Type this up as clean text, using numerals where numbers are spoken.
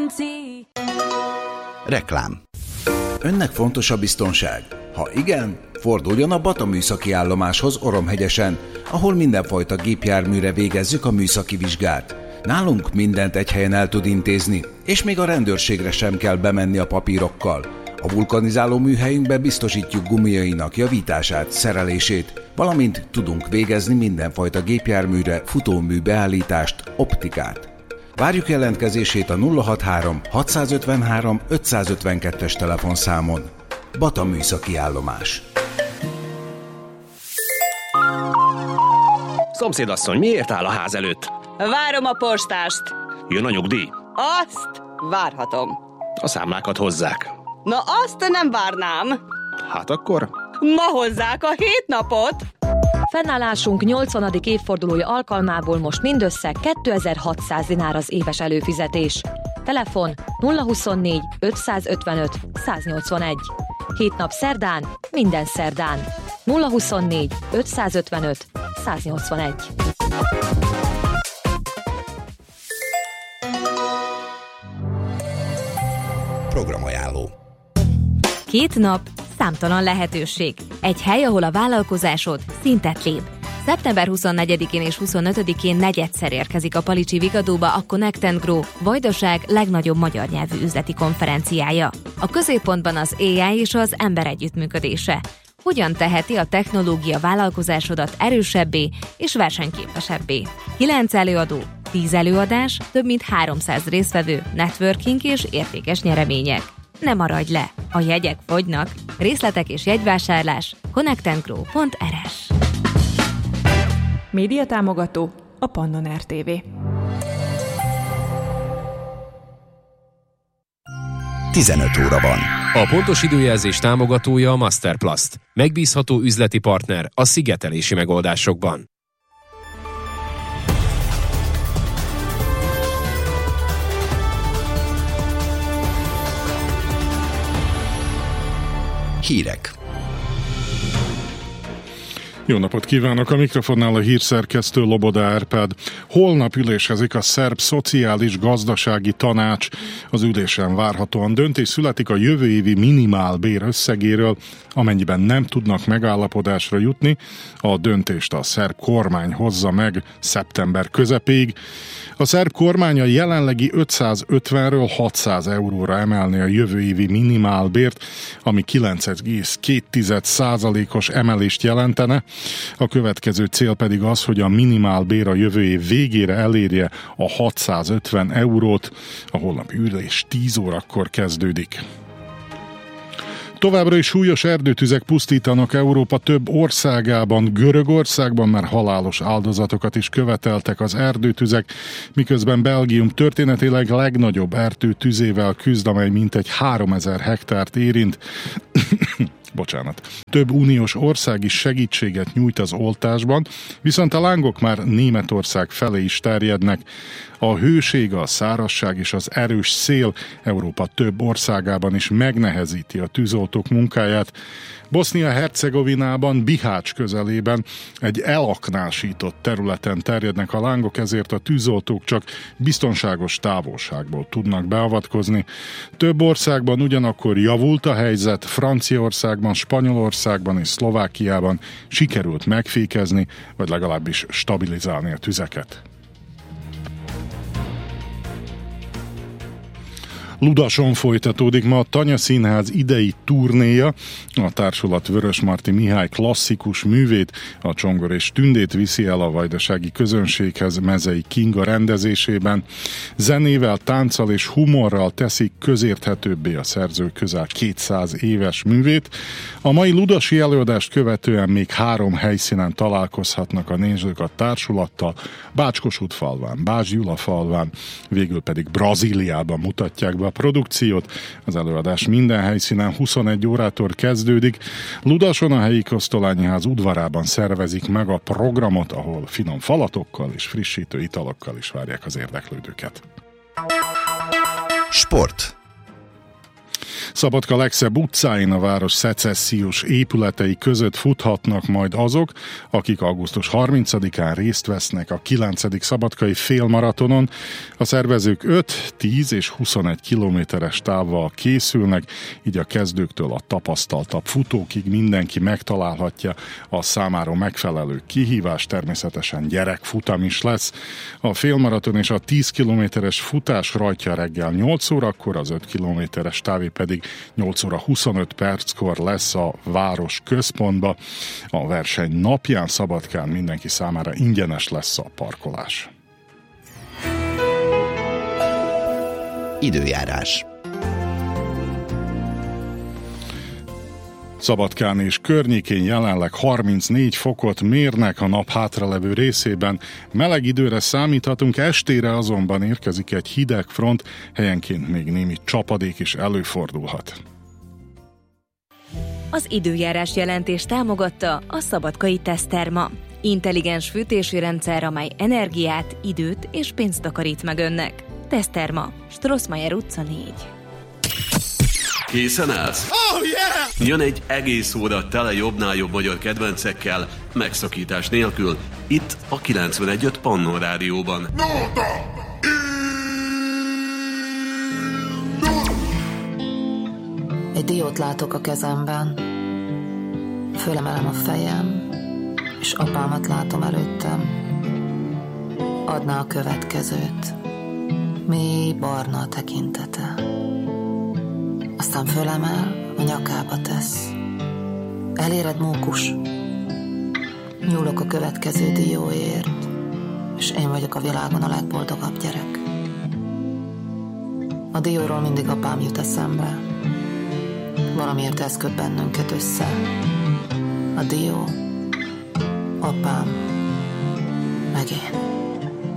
Reklám. Önnek fontos a biztonság? Ha igen, forduljon a Bata műszaki állomáshoz Oromhegyesen, ahol mindenfajta gépjárműre végezzük a műszaki vizsgát. Nálunk mindent egy helyen el tud intézni, és még a rendőrségre sem kell bemenni a papírokkal. A vulkanizáló műhelyünkbe biztosítjuk gumiainak javítását, szerelését, valamint tudunk végezni mindenfajta gépjárműre futómű beállítást, optikát. Várjuk jelentkezését a 063 653 552-es telefonszámon. Bata műszaki állomás. Szomszédasszony, miért áll a ház előtt? Várom a postást. Jön a nyugdíj? Azt várhatom. A számlákat hozzák. Na azt nem várnám. Hát akkor? Ma hozzák a 7 napot. Fennállásunk 80. évfordulója alkalmából most mindössze 2600 dinár az éves előfizetés. Telefon 024 555 181. 7 nap szerdán, minden szerdán. 024 555 181. Programajánló. 2 nap, számtalan lehetőség. Egy hely, ahol a vállalkozásod szintet lép. Szeptember 24-én és 25-én negyedszer érkezik a Palicsi Vigadóba a Connect & Grow Vajdaság legnagyobb magyar nyelvű üzleti konferenciája. A középpontban az AI és az ember együttműködése. Hogyan teheti a technológia vállalkozásodat erősebbé és versenyképesebbé? 9 előadó, 10 előadás, több mint 300 résztvevő, networking és értékes nyeremények. Ne maradj le! A jegyek fogynak. Részletek és jegyvásárlás connectandgrow.rs. Média támogató a Pannon RTV. 15 óra van. A pontos időjelzés támogatója a Masterplast. Megbízható üzleti partner a szigetelési megoldásokban. Hírek. Jó napot kívánok! A mikrofonnál a hírszerkesztő Loboda Árpád. Holnap ülésezik a szerb szociális-gazdasági tanács. Az ülésen várhatóan döntés születik a jövő évi minimálbér összegéről, amennyiben nem tudnak megállapodásra jutni. A döntést a szerb kormány hozza meg szeptember közepéig. A szerb kormány a jelenlegi 550-ről 600 euróra emelni a jövő évi minimálbért, ami 9,2%-os emelést jelentene. A következő cél pedig az, hogy a minimálbér a jövő év végére elérje a 650 eurót. A holnapi ülés 10 órakor kezdődik. Továbbra is súlyos erdőtüzek pusztítanak Európa több országában. Görögországban már halálos áldozatokat is követeltek az erdőtüzek, miközben Belgium történetileg legnagyobb erdőtüzével küzd, amely mintegy 3000 hektárt érint. Több uniós ország is segítséget nyújt az oltásban, viszont a lángok már Németország felé is terjednek. A hőség, a szárazság és az erős szél Európa több országában is megnehezíti a tűzoltók munkáját. Bosznia-Hercegovinában, Bihács közelében egy elaknásított területen terjednek a lángok, ezért a tűzoltók csak biztonságos távolságból tudnak beavatkozni. Több országban ugyanakkor javult a helyzet, Franciaországban, Spanyolországban és Szlovákiában sikerült megfékezni, vagy legalábbis stabilizálni a tüzeket. Ludason folytatódik ma a Tanya Színház idei turnéja. A társulat Vörösmarty Mihály klasszikus művét, a Csongor és Tündét viszi el a vajdasági közönséghez Mezei Kinga rendezésében. Zenével, tánccal és humorral teszik közérthetőbbé a szerző közel 200 éves művét. A mai ludasi előadást követően még 3 helyszínen találkozhatnak a nézők a társulattal, Bács-Kossuth-falván, Bács-Gyula-falván, végül pedig Brazíliában mutatják be a produkciót. Az előadás minden helyszínen 21 órától kezdődik. Ludason a helyi Kosztolányi Ház udvarában szervezik meg a programot, ahol finom falatokkal és frissítő italokkal is várják az érdeklődőket. Sport. Szabadka legszebb utcáin, a város szecessziós épületei között futhatnak majd azok, akik augusztus 30-án részt vesznek a 9. szabadkai félmaratonon. A szervezők 5, 10 és 21 kilométeres távval készülnek, így a kezdőktől a tapasztaltabb futókig mindenki megtalálhatja a számára megfelelő kihívás, természetesen gyerekfutam is lesz. A félmaraton és a 10 kilométeres futás rajtja reggel 8 órakor, az 5 kilométeres távé pedig 8 óra 25 perckor lesz a város központba. A verseny napján Szabadkán mindenki számára ingyenes lesz a parkolás. Időjárás. Szabadkán és környékén jelenleg 34 fokot mérnek, a nap hátralevő részében meleg időre számíthatunk, estére azonban érkezik egy hideg front, helyenként még némi csapadék is előfordulhat. Az időjárás jelentés támogatta a Szabadkai Teszterma. Intelligens fűtési rendszer, amely energiát, időt és pénzt takarít meg önnek. Teszterma, Strossmayer utca 4. Készen állsz? Oh, yeah! Jön egy egész óra tele jobbnál jobb magyar kedvencekkel, megszakítás nélkül, itt a 91.5 Pannon Rádióban. Egy diót látok a kezemben, fölemelem a fejem, és apámat látom előttem. Adná a következőt, mély barna a tekintete. Aztán fölemel, a nyakába tesz. Eléred, mókus. Nyúlok a következő dióért, és én vagyok a világon a legboldogabb gyerek. A dióról mindig apám jut eszembe. Valamiért ez köt bennünket össze. A dió, apám, meg én.